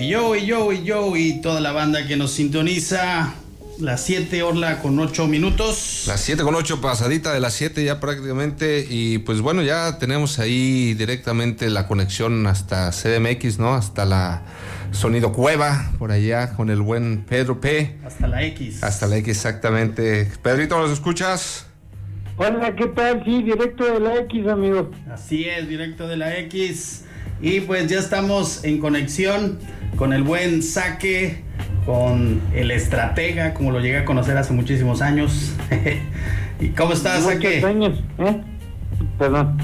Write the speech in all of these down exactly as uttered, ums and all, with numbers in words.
Y yo, y yo, y yo, y toda la banda que nos sintoniza. Las siete, Orla, con ocho minutos. Las siete con ocho, pasadita de las siete ya prácticamente. Y pues bueno, ya tenemos ahí directamente la conexión hasta C D M X, ¿no? Hasta la Sonido Cueva, por allá, con el buen Pedro P. Hasta la X. Hasta la X, exactamente. Pedrito, ¿nos escuchas? Hola, ¿qué tal? Sí, directo de la X, amigo. Así es, directo de la X. Y pues ya estamos en conexión con el buen Saque, con el estratega, como lo llegué a conocer hace muchísimos años. ¿Y cómo estás, Saque? Muchos años, ¿eh? Perdón.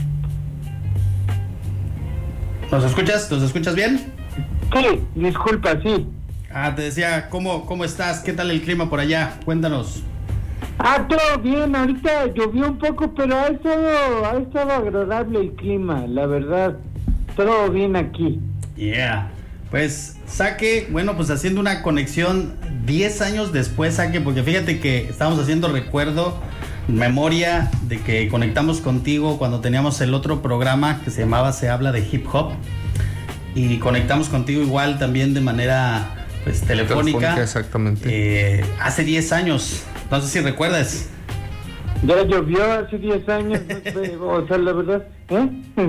¿Nos escuchas? ¿Nos escuchas bien? Sí, disculpa, sí. Ah, te decía, ¿cómo, cómo estás? ¿Qué tal el clima por allá? Cuéntanos. Ah, todo bien, ahorita llovió un poco, pero ha estado, ha estado agradable el clima, la verdad. Todo bien aquí. Yeah. Pues, Saque, bueno, pues haciendo una conexión diez años después, Saque, porque fíjate que estábamos haciendo recuerdo, memoria de que conectamos contigo cuando teníamos el otro programa que se llamaba Se Habla de Hip Hop, y conectamos contigo igual también de manera pues telefónica, telefónica exactamente. Eh, hace diez años, no sé si recuerdas. Ya llovió hace diez años, o sea, la verdad, ¿eh?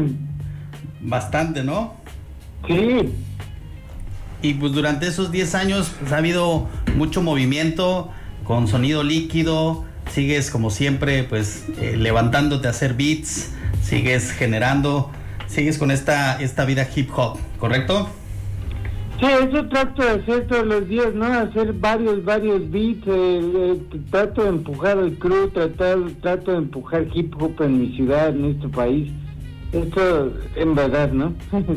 Bastante, ¿no? Sí. Y pues durante esos diez años pues, ha habido mucho movimiento con Sonido Líquido. Sigues como siempre pues eh, levantándote a hacer beats, sigues generando, sigues con esta, esta vida hip hop, ¿correcto? Sí, eso trato de hacer todos los días, ¿no? Hacer varios, varios beats, eh, eh, trato de empujar el crew, tratar, trato de empujar hip hop en mi ciudad, en nuestro país. Esto en verdad, ¿no?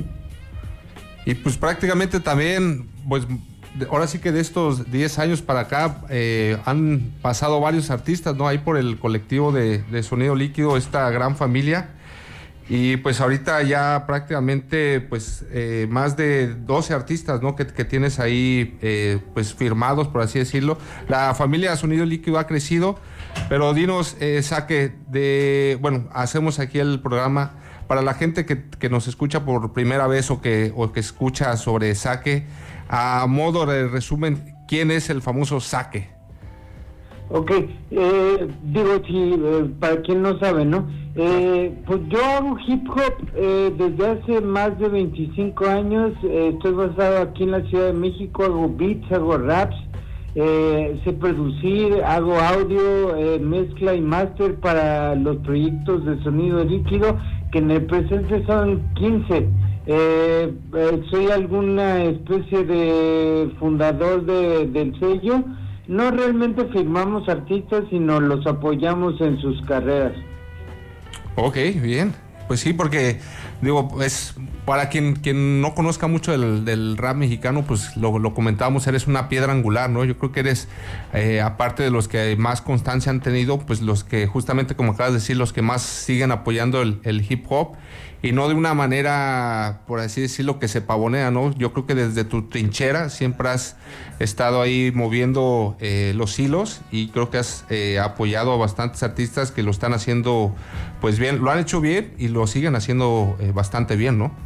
Y pues prácticamente también, pues ahora sí que de estos diez años para acá eh, han pasado varios artistas, ¿no? Ahí por el colectivo de, de Sonido Líquido, esta gran familia. Y pues ahorita ya prácticamente pues eh, más de doce artistas, ¿no? Que, que tienes ahí eh, pues firmados, por así decirlo. La familia Sonido Líquido ha crecido, pero dinos, eh, Saque, de, bueno, hacemos aquí el programa para la gente que, que nos escucha por primera vez o que, o que escucha sobre Saque, a modo de resumen, ¿quién es el famoso Saque? Ok, eh, digo, si, eh, para quien no sabe, ¿no? Eh, pues yo hago hip hop eh, desde hace más de veinticinco años, eh, estoy basado aquí en la Ciudad de México, hago beats, hago raps, eh, sé producir, hago audio, eh, mezcla y máster para los proyectos de Sonido Líquido, que en el presente son quince. Eh, eh, soy alguna especie de fundador de, del sello. No realmente firmamos artistas, sino los apoyamos en sus carreras. Ok, bien. Pues sí, porque digo, pues para quien, quien no conozca mucho del, del rap mexicano, pues lo, lo comentábamos, eres una piedra angular, ¿no? Yo creo que eres, eh, aparte de los que más constancia han tenido, pues los que justamente, como acabas de decir, los que más siguen apoyando el, el hip hop, y no de una manera, por así decirlo, que se pavonea, ¿no? Yo creo que desde tu trinchera siempre has estado ahí moviendo eh, los hilos, y creo que has eh, apoyado a bastantes artistas que lo están haciendo pues bien, lo han hecho bien y lo siguen haciendo eh, bastante bien, ¿no?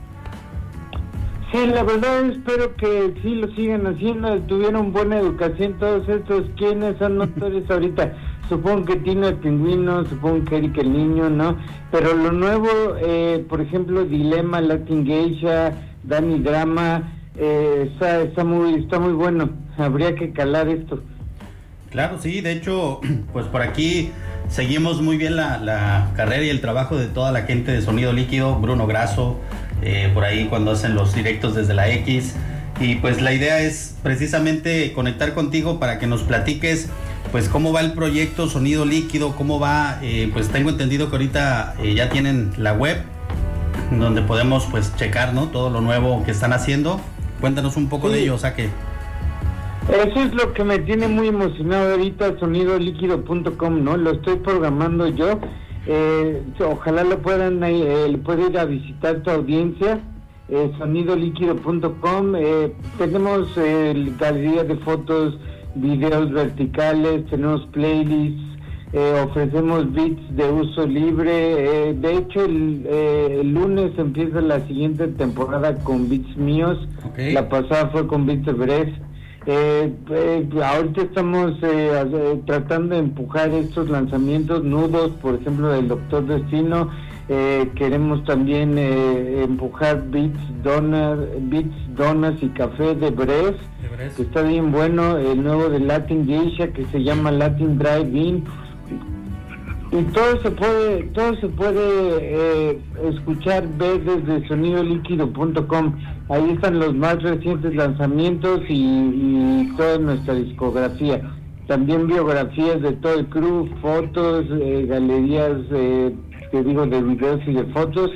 Sí, la verdad espero que sí lo sigan haciendo, tuvieron buena educación todos estos. ¿Quiénes son notorios ahorita? Supongo que Tino el Pingüino, supongo que Eric el Niño, ¿no? Pero lo nuevo, eh, por ejemplo, Dilema, Latin Geisha, Dani Drama, eh, está, está muy está muy bueno, habría que calar esto. Claro, sí, de hecho, pues por aquí seguimos muy bien la, la carrera y el trabajo de toda la gente de Sonido Líquido, Bruno Grasso, eh, por ahí cuando hacen los directos desde la X, y pues la idea es precisamente conectar contigo para que nos platiques pues cómo va el proyecto Sonido Líquido, cómo va, eh, pues tengo entendido que ahorita eh, ya tienen la web donde podemos pues checar, ¿no? Todo lo nuevo que están haciendo. Cuéntanos un poco sí. de ello, Saque. Eso es lo que me tiene muy emocionado ahorita, sonido líquido punto com, ¿no? Lo estoy programando yo. Eh, ojalá lo puedan eh, puede ir a visitar tu audiencia, eh, sonido líquido punto com. Eh, tenemos eh, galería de fotos, videos verticales, tenemos playlists, Eh, ofrecemos beats de uso libre. Eh, de hecho, el, eh, el lunes empieza la siguiente temporada con beats míos. Okay. La pasada fue con beats de Brez. Eh, eh, ahorita estamos eh, tratando de empujar estos lanzamientos nudos, por ejemplo, del Doctor Destino. Eh, queremos también eh, empujar beats, donas, beats, donas y café de Brez, de Brez, que está bien bueno. El nuevo de Latin Geisha, que se llama Latin Drive-In. Y todo se puede, todo se puede eh, escuchar, ver desde sonido líquido punto com. Ahí están los más recientes lanzamientos y, y toda nuestra discografía. También biografías de todo el crew, fotos, eh, galerías, eh, te digo, de videos y de fotos.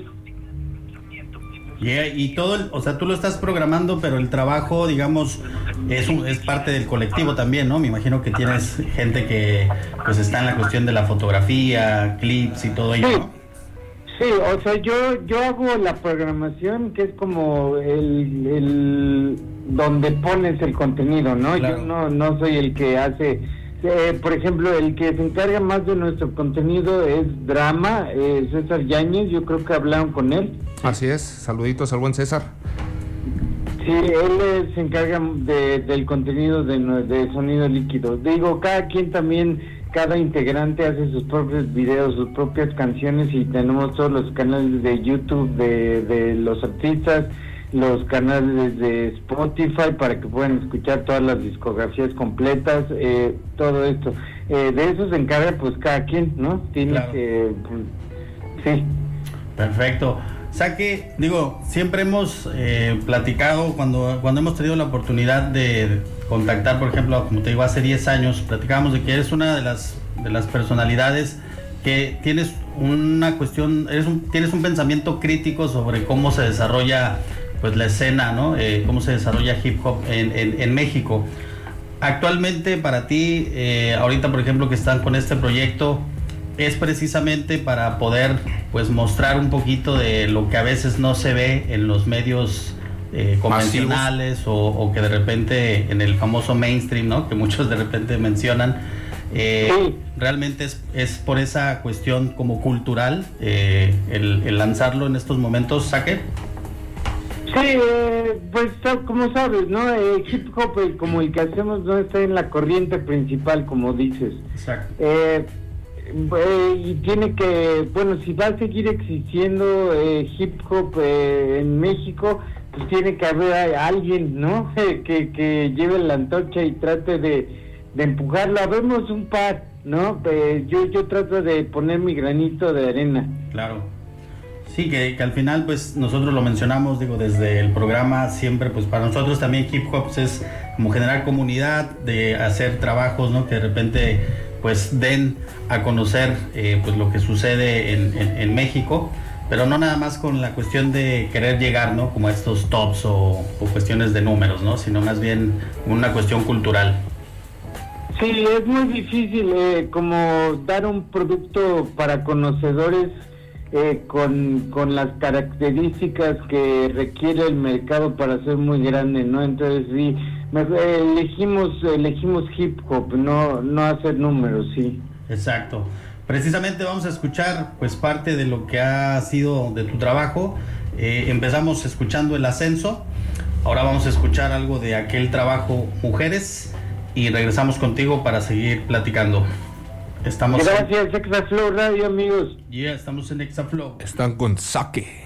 Yeah, y todo, el, o sea, tú lo estás programando, pero el trabajo, digamos, es un, es parte del colectivo también, ¿no? Me imagino que tienes gente que pues está en la cuestión de la fotografía, clips y todo ello, sí. ¿no? Sí, o sea, yo yo hago la programación, que es como el, el donde pones el contenido, ¿no? Claro. Yo no no soy el que hace, eh, por ejemplo, el que se encarga más de nuestro contenido es Drama, eh, César Yáñez, yo creo que hablaron con él. Así es, saluditos al buen César. Sí, él se encarga de, del contenido de, de sonido líquido. Digo, cada quien también, cada integrante hace sus propios videos, sus propias canciones, y tenemos todos los canales de YouTube de, de los artistas, los canales de Spotify para que puedan escuchar todas las discografías completas, eh, todo esto. Eh, de eso se encarga pues cada quien, ¿no? Tiene claro. que... Pues, sí. Perfecto. Saque, digo, siempre hemos eh, platicado cuando, cuando hemos tenido la oportunidad de contactar, por ejemplo, como te digo, hace diez años, platicábamos de que eres una de las, de las personalidades que tienes una cuestión, eres un, tienes un pensamiento crítico sobre cómo se desarrolla pues la escena, ¿no? Eh, cómo se desarrolla hip hop en, en, en México. Actualmente para ti, eh, ahorita por ejemplo que están con este proyecto, es precisamente para poder pues mostrar un poquito de lo que a veces no se ve en los medios eh, convencionales o, o que de repente en el famoso mainstream, ¿no? Que muchos de repente mencionan. Eh, sí. Realmente es, es por esa cuestión como cultural eh, el, el lanzarlo en estos momentos, Saque. Sí, eh, pues como sabes, ¿no? Eh, hip hop eh, como el que hacemos no está en la corriente principal, como dices. Exacto. Eh, Eh, y tiene que, bueno, si va a seguir existiendo eh, hip hop eh, en México, pues tiene que haber alguien, ¿no? que, que lleve la antorcha y trate de, de empujarlo. Vemos un par, ¿no? Eh, yo, yo trato de poner mi granito de arena. Claro. Sí, que, que al final, pues, nosotros lo mencionamos, digo, desde el programa, siempre, pues, para nosotros también hip hop es como generar comunidad, de hacer trabajos, ¿no? Que de repente pues den a conocer eh, pues lo que sucede en, en, en México, pero no nada más con la cuestión de querer llegar, ¿no? Como a estos tops o, o cuestiones de números, ¿no? Sino más bien una cuestión cultural. Sí, es muy difícil eh, como dar un producto para conocedores eh, con, con las características que requiere el mercado para ser muy grande, ¿no? Entonces sí, elegimos elegimos hip hop, no no hacer números, sí. Exacto. Precisamente vamos a escuchar pues parte de lo que ha sido de tu trabajo. Eh, empezamos escuchando El Ascenso, ahora vamos a escuchar algo de aquel trabajo Mujeres y regresamos contigo para seguir platicando. Estamos Gracias, en... Exaflow Radio, amigos. Yeah, estamos en Exaflow. Están con Saque.